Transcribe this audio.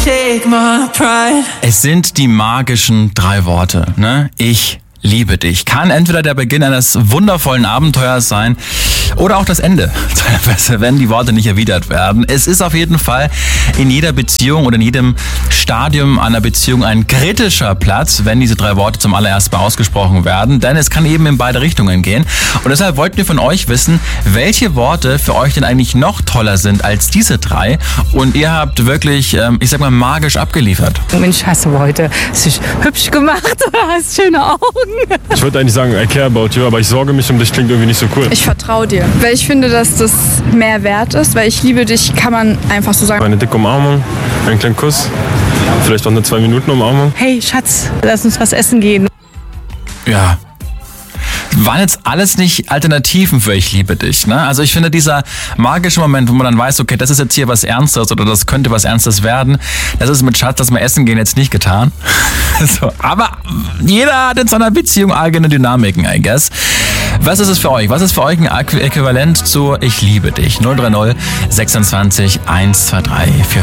take my pride. Es sind die magischen 3 Worte, ne? Ich liebe dich. Kann entweder der Beginn eines wundervollen Abenteuers sein oder auch das Ende, wenn die Worte nicht erwidert werden. Es ist auf jeden Fall in jeder Beziehung oder in jedem Stadium einer Beziehung ein kritischer Platz, wenn diese 3 Worte zum allerersten Mal ausgesprochen werden, denn es kann eben in beide Richtungen gehen. Und deshalb wollten wir von euch wissen, welche Worte für euch denn eigentlich noch toller sind als diese 3. Und ihr habt wirklich, ich sag mal, magisch abgeliefert. Mensch, hast du heute sich hübsch gemacht oder hast schöne Augen? Ich würde eigentlich sagen, I care about you, aber ich sorge mich um dich klingt irgendwie nicht so cool. Ich vertraue dir, weil ich finde, dass das mehr wert ist, weil ich liebe dich, kann man einfach so sagen. Eine dicke Umarmung, einen kleinen Kuss, vielleicht auch eine 2 Minuten Umarmung. Hey Schatz, lass uns was essen gehen. Ja. Waren jetzt alles nicht Alternativen für Ich liebe dich, ne? Also ich finde, dieser magische Moment, wo man dann weiß, okay, das ist jetzt hier was Ernstes oder das könnte was Ernstes werden, das ist mit Schatz, dass wir essen gehen, jetzt nicht getan. So, aber jeder hat in seiner Beziehung eigene Dynamiken, I guess. Was ist es für euch? Was ist für euch ein Äquivalent zu Ich liebe dich? 030 26 123 4